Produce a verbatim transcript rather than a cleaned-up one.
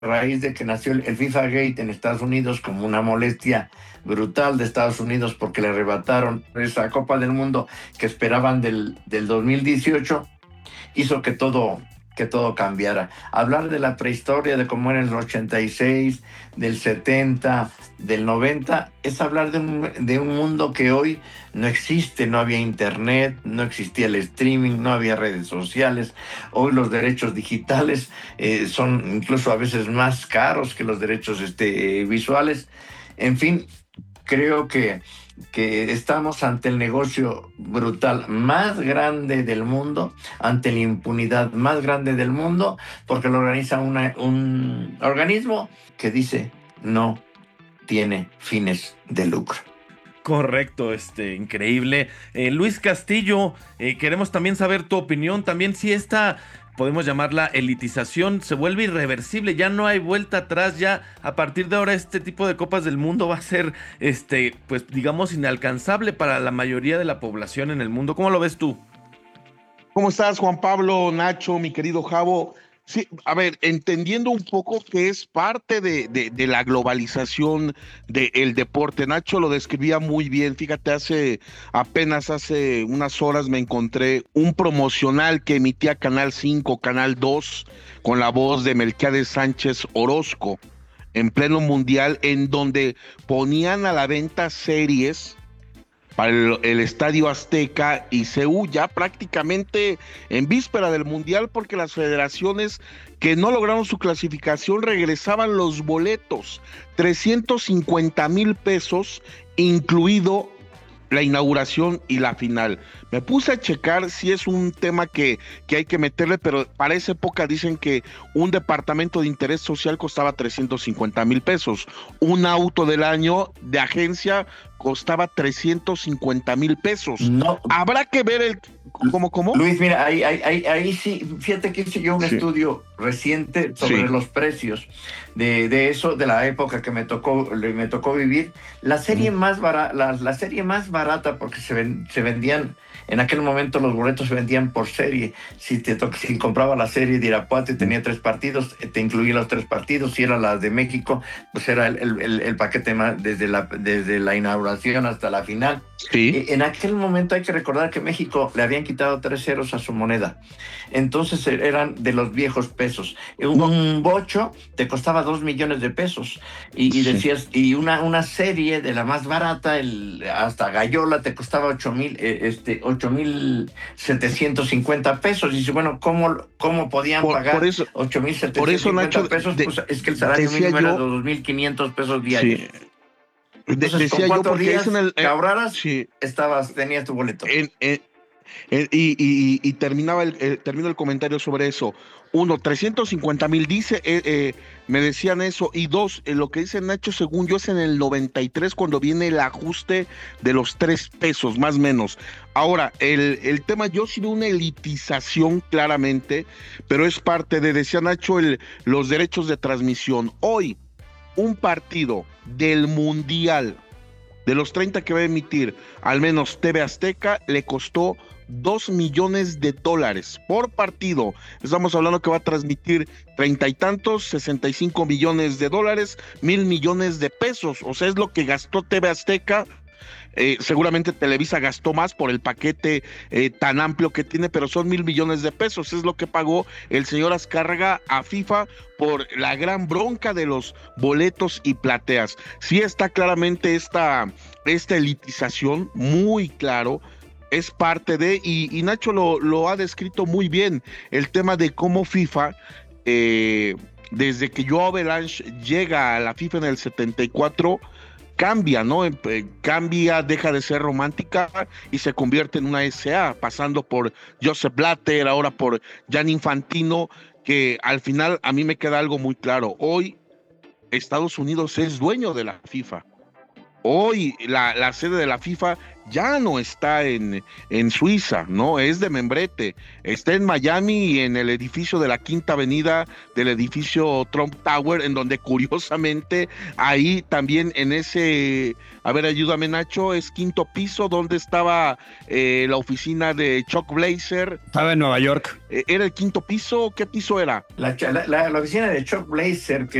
raíz de que nació el, el FIFA Gate en Estados Unidos como una molestia brutal de Estados Unidos porque le arrebataron esa Copa del Mundo que esperaban del, del dos mil dieciocho, hizo que todo, que todo cambiara. Hablar de la prehistoria, de cómo era en el ochenta y seis, del setenta, del noventa, es hablar de un, de un mundo que hoy no existe. No había internet, no existía el streaming, no había redes sociales. Hoy los derechos digitales eh, son incluso a veces más caros que los derechos este, visuales. En fin, creo que, que estamos ante el negocio brutal más grande del mundo, ante la impunidad más grande del mundo, porque lo organiza una, un organismo que dice no tiene fines de lucro. Correcto, este, increíble. Eh, Luis Castillo, eh, queremos también saber tu opinión, también si esta, podemos llamarla elitización, se vuelve irreversible, ya no hay vuelta atrás, ya a partir de ahora este tipo de Copas del Mundo va a ser, este, pues digamos, inalcanzable para la mayoría de la población en el mundo. ¿Cómo lo ves tú? ¿Cómo estás, Juan Pablo, Nacho, mi querido Javo? Sí, a ver, entendiendo un poco que es parte de, de, de la globalización del deporte. Nacho lo describía muy bien. Fíjate, hace apenas hace unas horas me encontré un promocional que emitía Canal cinco, Canal dos, con la voz de Melquiades Sánchez Orozco, en pleno mundial, en donde ponían a la venta series para el, el Estadio Azteca y C U ya prácticamente en víspera del Mundial, porque las federaciones que no lograron su clasificación regresaban los boletos, trescientos cincuenta mil pesos, incluido la inauguración y la final. Me puse a checar si es un tema que, que hay que meterle, pero para esa época dicen que un departamento de interés social costaba trescientos cincuenta mil pesos. Un auto del año de agencia costaba trescientos cincuenta mil pesos. No, Habrá que ver el... ¿Cómo, cómo? Luis, mira, ahí, ahí, ahí, ahí sí, fíjate que hice yo un Sí, estudio reciente sobre sí. los precios de, de eso, de la época que me tocó, le- me tocó vivir. La serie Mm. más barata, la, la serie más barata, porque se, ven- se vendían, en aquel momento los boletos se vendían por serie. Si te to- si compraba la serie de Irapuato y tenía tres partidos, eh, te incluía los tres partidos. Si era la de México, pues era el, el- el- el paquete más desde la, desde la inauguración hasta la final. Sí. Eh, En aquel momento hay que recordar que México le habían quitado tres ceros a su moneda. Entonces eh, eran de los viejos pesos. Eh, Un, un bocho te costaba dos millones de pesos. Y, y Sí. decías, y una, una serie de la más barata, el, hasta Gallola, te costaba ocho mil, eh, este, ocho mil setecientos cincuenta pesos. Y dice, bueno, ¿cómo, cómo podían Por, por pagar eso, ocho mil por setecientos eso, cincuenta Nacho, pesos? de- Pues es que el salario decía mínimo era de yo, dos mil quinientos pesos diarios. sí, de- Entonces, con decía yo cuatro porque dicen días el, que eh, ahorraras, sí, estabas, tenías tu boleto. en, en- Eh, y, y- y terminaba el, eh, termino el comentario sobre eso. Uno, trescientos cincuenta mil, dice, eh, eh, me decían eso. Y dos, eh, lo que dice Nacho, según yo, es en el noventa y tres cuando viene el ajuste de los tres pesos, más o menos. Ahora, el, el tema, yo sí veo una elitización claramente, pero es parte de, decía Nacho, el, los derechos de transmisión. Hoy, un partido del Mundial, de los treinta que va a emitir, al menos T V Azteca, le costó dos millones de dólares por partido. Estamos hablando que va a transmitir treinta y tantos, sesenta y cinco millones de dólares, mil millones de pesos. O sea, es lo que gastó T V Azteca. Eh, seguramente Televisa gastó más por el paquete eh, tan amplio que tiene, pero son mil millones de pesos. Es lo que pagó el señor Azcárraga a FIFA por la gran bronca de los boletos y plateas. Sí está claramente esta, esta elitización, muy claro. Es parte de, y, y Nacho lo, lo ha descrito muy bien, el tema de cómo FIFA, eh, desde que Joe Avalanche llega a la FIFA en el setenta y cuatro, cambia, ¿no? Em- eh, Cambia, deja de ser romántica y se convierte en una S A, pasando por Joseph Blatter, ahora por Gianni Infantino, que al final a mí me queda algo muy claro. Hoy Estados Unidos es dueño de la FIFA. hoy la, la sede de la FIFA ya no está en, en Suiza, ¿no? Es de membrete, está en Miami y en el edificio de la Quinta Avenida del edificio Trump Tower, en donde curiosamente ahí también en ese, a ver, ayúdame Nacho, es quinto piso, donde estaba eh, la oficina de Chuck Blazer. Estaba en Nueva York. Eh, ¿Era el quinto piso? ¿Qué piso era? La, la, la oficina de Chuck Blazer, que